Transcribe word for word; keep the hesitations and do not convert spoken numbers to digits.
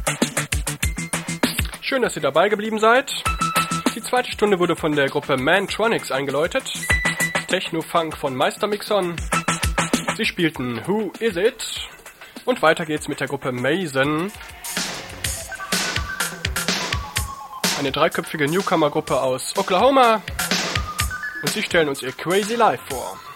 Schön, dass ihr dabei geblieben seid. Die zweite Stunde wurde von der Gruppe Mantronics eingeläutet. Techno-Funk von Meistermixern. Sie spielten Who Is It? Und weiter geht's mit der Gruppe Mason. Eine dreiköpfige Newcomer-Gruppe aus Oklahoma. Und sie stellen uns ihr Crazy Life vor.